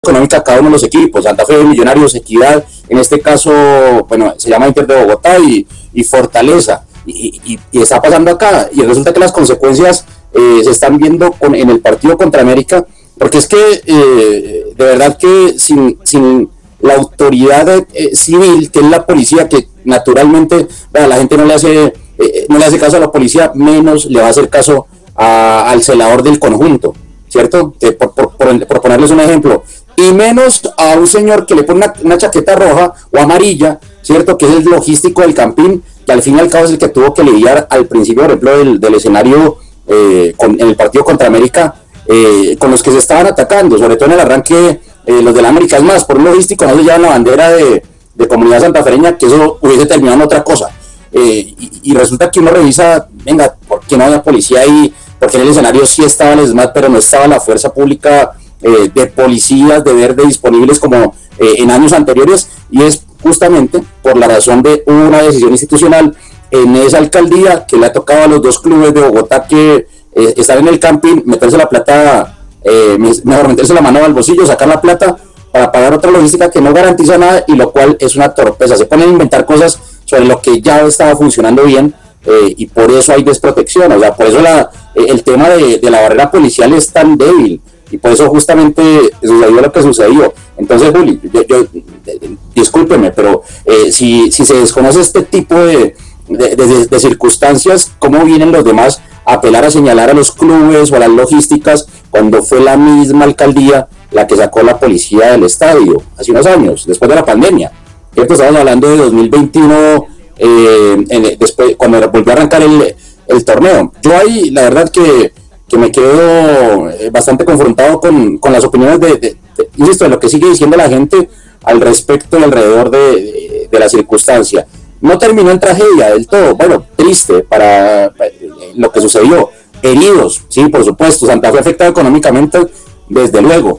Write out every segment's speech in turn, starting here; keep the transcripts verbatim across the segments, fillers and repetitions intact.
económica a cada uno de los equipos, Santa Fe, Millonarios, Equidad, en este caso, bueno, se llama Inter de Bogotá y, y Fortaleza, y, y, y está pasando acá, y resulta que las consecuencias eh, se están viendo con, en el partido contra América, porque es que eh, de verdad que sin, sin la autoridad eh, civil, que es la policía, que naturalmente bueno, la gente no le hace eh, no le hace caso a la policía, menos le va a hacer caso a, al celador del conjunto, ¿cierto? Eh, por, por, por, por ponerles un ejemplo, y menos a un señor que le pone una, una chaqueta roja o amarilla, ¿cierto? Que es el logístico del Campín, que al fin y al cabo es el que tuvo que lidiar al principio, por ejemplo, del, del escenario eh, con, en el partido contra América, eh, con los que se estaban atacando, sobre todo en el arranque, eh, los de la América. Es más, por un logístico no se llevan la bandera de, de comunidad santafereña, que eso hubiese terminado en otra cosa. Eh, y, y resulta que uno revisa, venga, ¿por qué no había policía ahí? Porque en el escenario sí estaba el ESMAD, pero no estaba la fuerza pública eh, de policías de verde disponibles como eh, en años anteriores, y es justamente por la razón de una decisión institucional en esa alcaldía que le ha tocado a los dos clubes de Bogotá que eh, están en el Campín, meterse la plata, eh, mejor meterse la mano al bolsillo, sacar la plata para pagar otra logística que no garantiza nada, y lo cual es una torpeza. Se ponen a inventar cosas sobre lo que ya estaba funcionando bien, eh, y por eso hay desprotección. O sea, por eso la, eh, el tema de, de la barrera policial es tan débil, y por eso justamente sucedió lo que sucedió. Entonces, Juli, yo, yo, discúlpeme, pero eh, si, si se desconoce este tipo de, de, de, de circunstancias, ¿cómo vienen los demás a apelar a señalar a los clubes o a las logísticas cuando fue la misma alcaldía la que sacó la policía del estadio hace unos años, después de la pandemia? ¿Cierto? Estamos hablando de dos mil veintiuno, eh, en, después, cuando volvió a arrancar el, el torneo. Yo ahí, la verdad que, que me quedo bastante confrontado con, con las opiniones de, de, de, insisto, de lo que sigue diciendo la gente al respecto y alrededor de, de, de la circunstancia. No terminó en tragedia del todo, bueno, triste para, para lo que sucedió. Heridos, sí, por supuesto. Santa Fe afectado económicamente, desde luego.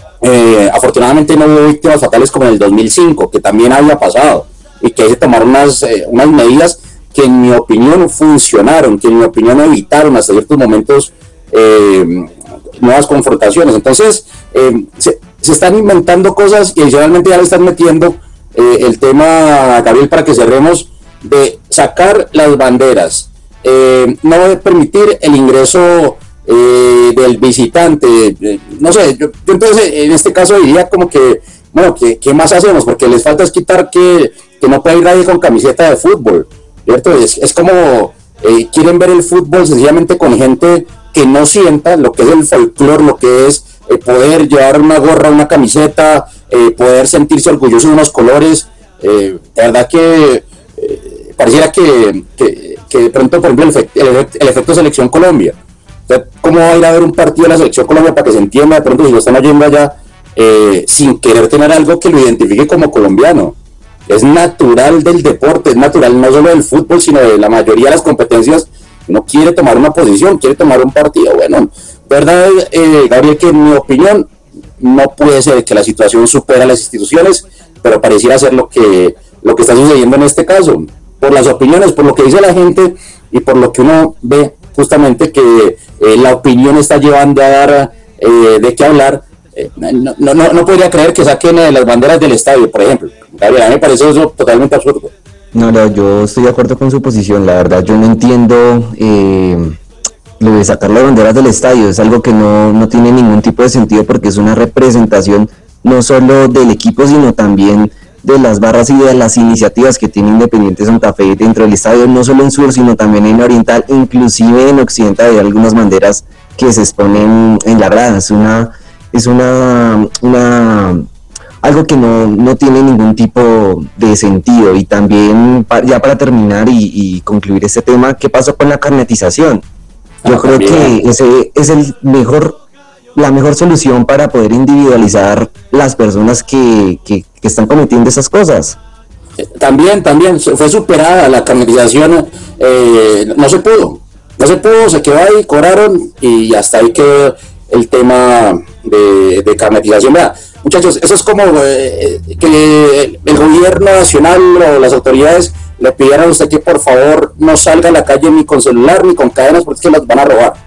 Eh, afortunadamente no hubo víctimas fatales como en el dos mil cinco, que también había pasado, y que se tomaron unas, eh, unas medidas que en mi opinión funcionaron, que en mi opinión evitaron hasta ciertos momentos eh, nuevas confrontaciones. Entonces eh, se, se están inventando cosas, y adicionalmente ya le están metiendo eh, el tema, Gabriel, para que cerremos, de sacar las banderas, eh, no de permitir el ingreso Eh, del visitante, eh, no sé, yo, yo entonces en este caso diría como que, bueno, ¿qué, qué más hacemos? Porque les falta es quitar que, que no puede ir nadie con camiseta de fútbol, ¿cierto? Es, es como eh, quieren ver el fútbol sencillamente con gente que no sienta lo que es el folclore, lo que es eh, poder llevar una gorra, una camiseta, eh, poder sentirse orgulloso de unos colores. Eh, de verdad que eh, pareciera que, que, que de pronto, por ejemplo, el, efect, el, efect, el efecto Selección Colombia. ¿Cómo va a ir a ver un partido de la Selección Colombia para que se entienda de pronto si lo están oyendo allá eh, sin querer tener algo que lo identifique como colombiano? Es natural del deporte, es natural no solo del fútbol, sino de la mayoría de las competencias. Uno quiere tomar una posición, quiere tomar un partido. Bueno, verdad, eh, Gabriel, que en mi opinión no puede ser que la situación supera las instituciones, pero pareciera ser lo que, lo que está sucediendo en este caso, por las opiniones, por lo que dice la gente y por lo que uno ve justamente que eh, la opinión está llevando a dar eh, de qué hablar. Eh, no, no, no podría creer que saquen eh, las banderas del estadio, por ejemplo. Gabriel, a mí me parece eso totalmente absurdo. No, no, yo estoy de acuerdo con su posición. La verdad, yo no entiendo eh, lo de sacar las banderas del estadio. Es algo que no, no tiene ningún tipo de sentido, porque es una representación no solo del equipo, sino también de las barras y de las iniciativas que tiene Independiente Santa Fe dentro del estadio, no solo en sur, sino también en oriental, inclusive en occidental hay algunas banderas que se exponen en la grada. Es una, es una, una algo que no, no tiene ningún tipo de sentido. Y también, ya para terminar y, y concluir este tema, ¿qué pasó con la carnetización? Yo ah, creo también. que ese es el mejor la mejor solución para poder individualizar las personas que, que, que están cometiendo esas cosas. También, también fue superada la carnetización, eh, no se pudo, no se pudo, se quedó ahí, cobraron y hasta ahí quedó el tema de, de carnetización. Vea, muchachos, eso es como eh, que el gobierno nacional o las autoridades le pidieran a usted que por favor no salga a la calle ni con celular ni con cadenas, porque es que las van a robar.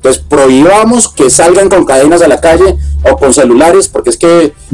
Entonces prohibamos que salgan con cadenas a la calle o con celulares, porque es que